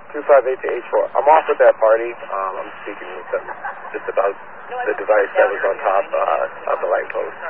258 to H4. I'm off with that party. I'm speaking with them just about the device that was on top of the light post.